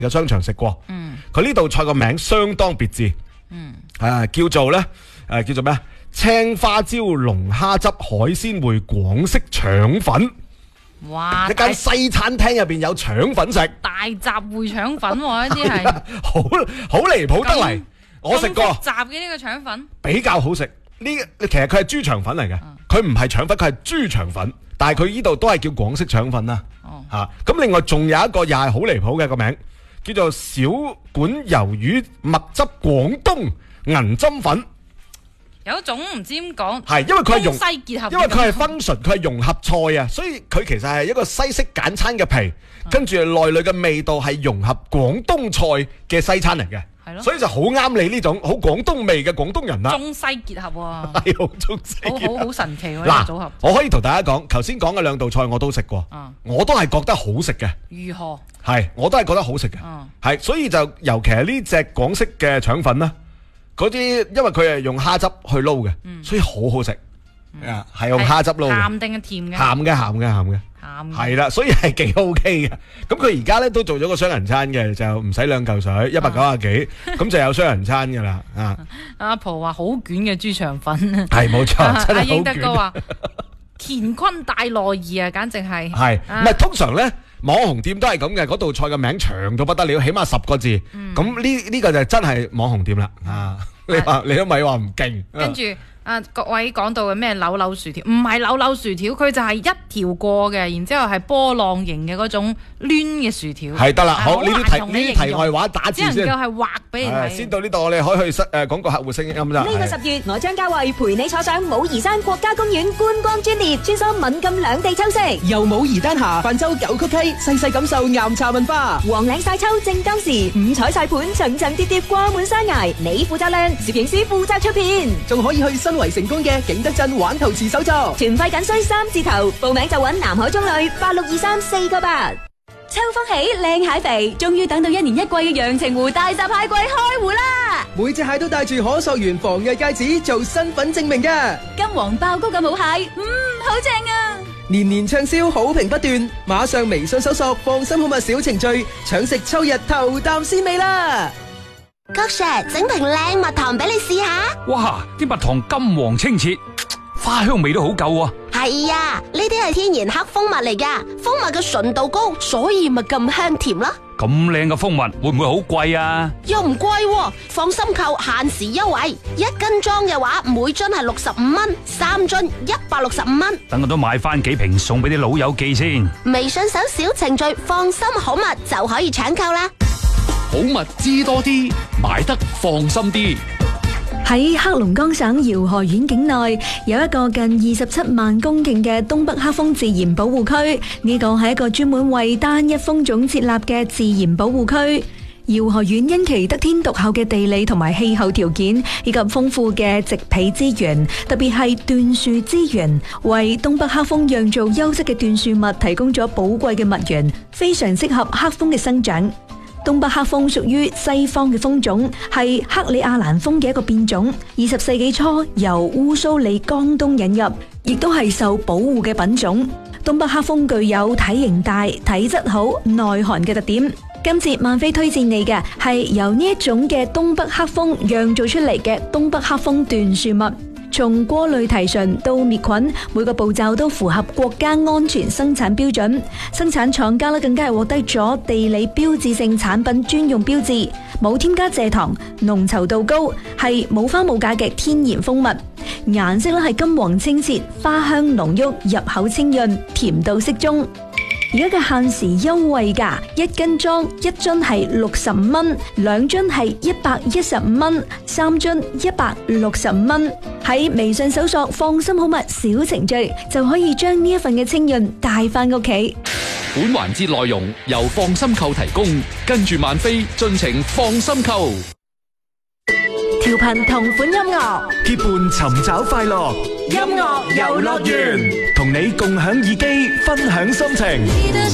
嘅商場食過。佢呢道菜個名相當別致。叫做咧叫做咩啊？青花椒龍蝦汁海鮮燴廣式腸粉。 哇！ 一間西餐廳入邊有腸粉食， 大集燴腸粉喎，呢啲係好離譜得嚟。我食過， 複雜嘅呢個腸粉比較好食。其實佢係豬腸粉嚟嘅，佢唔係腸粉，佢係豬腸粉。但係佢呢度都係叫廣式腸粉啦。咁另外仲有一個又係好離譜嘅個名，叫做小館魷魚蜜汁廣東銀針粉。 有一種唔知點講， 係因為佢係中西結合， 因為佢係 function， 佢係融合菜啊，所以佢其實係一個西式簡餐嘅皮，跟住內裏嘅味道係融合廣東菜嘅西餐嚟嘅，係咯，所以就好啱你呢種好廣東味嘅廣東人啦。中西結合喎， 係好中西結合， 好神奇喎呢個組合。 我可以同大家講，頭先講嘅兩道菜我都食過，我都係覺得好食嘅。 如何？ 係，我都係覺得好食嘅。係，所以就尤其係呢隻廣式嘅腸粉啦。嗰啲因為佢係用蝦汁去撈嘅，所以好好食。係用蝦汁撈嘅。 鹹定係甜嘅？鹹嘅。係啦，所以係幾 OK 嘅。咁佢而家咧都做咗個雙人餐嘅，就唔使2嚿水，190幾，咁就有雙人餐噶啦。 阿婆話好卷嘅豬腸粉。 係冇錯，真係好卷。阿英德哥話乾坤大挪移啊，簡直係。 係，唔係通常咧？網紅店都係咁嘅，嗰道菜嘅名長到不得了，起碼10個字。咁呢個就真係網紅店啦。你都咪話唔勁。 跟住各位講到嘅咩扭扭薯條，唔係扭扭薯條，佢就係一條過嘅，然之後係波浪形嘅嗰種攣嘅薯條。係得啦，好呢啲題外話打字先。只能夠係畫俾你睇。先到呢度，我哋可以去廣告客戶聲音啦。呢個10月，我張家慧陪你坐上武夷山國家公園觀光專列，穿梭閩贛兩地秋色，由武夷丹霞泛舟九曲溪，細細感受岩茶文化。黃嶺晒秋正當時，五彩晒盤層層疊疊掛滿山崖，你負責靚，攝影師負責出片，仲可以去新圍成功嘅景德鎮玩陶瓷手作，團費僅需3字頭，報名就揾南海中旅862348。秋風起，靚蟹肥，終於等到1年1季嘅陽澄湖大閘蟹季開湖啦！每隻蟹都帶住可溯源防偽戒指做身份證明嘅，金黃爆谷嘅好蟹，好正啊！年年暢銷，好評不斷，馬上微信搜索放心好物小程序，搶食秋日頭啖鮮味啦！ 郭 Sir， 整瓶靚蜜糖俾你試下。 哇，啲蜜糖金黃清澈，花香味都好夠啊！ 係啊，呢啲係天然黑蜂蜜嚟噶，蜂蜜嘅純度高，所以咪咁香甜咯。 咁靚嘅蜂蜜會唔會好貴啊？ 又唔貴喎，放心購，限時優惠，1斤裝嘅話，每樽係65蚊，3樽165蚊。 等我都買翻幾瓶送俾啲老友記先。 微信搜小程序放心好蜜就可以搶購啦。 好物知多啲，買得放心啲。 喺黑龍江省饒河縣境內有一個近27萬公頃嘅東北黑蜂自然保護區，呢個係一個專門為單一蜂種設立嘅自然保護區。饒河縣因其得天獨厚嘅地理同埋氣候條件，以及豐富嘅植被資源，特別係椴樹資源，為東北黑蜂釀造優質嘅椴樹蜜提供咗寶貴嘅蜜源，非常適合黑蜂嘅生長。東北黑蜂屬於西方嘅蜂種，係克里亞蘭蜂嘅一個變種。20世紀初由烏蘇里江東引入，亦都係受保護嘅品種。東北黑蜂具有體型大、體質好、耐寒嘅特點。今次萬飛推薦你嘅係由呢一種嘅東北黑蜂釀造出嚟嘅東北黑蜂椴樹蜜。從過濾提純到滅菌，每個步驟都符合國家安全生產標準。生產廠家更加係獲得咗地理標誌性產品專用標誌，冇添加蔗糖，濃稠度高，係冇花冇假嘅天然蜂蜜。顏色係金黃清澈，花香濃郁，入口清潤，甜度適中。而家嘅限時優惠價，1斤裝1樽係65蚊，2樽係115蚊，3樽165蚊。喺微信搜索放心好物小程序，就可以將呢一份嘅清潤帶翻屋企。 本環節內容由放心購提供，跟住萬飛盡情放心購。 調頻同款音樂， 結伴尋找快樂， 音樂遊樂園， 同你共享耳機，分享心情。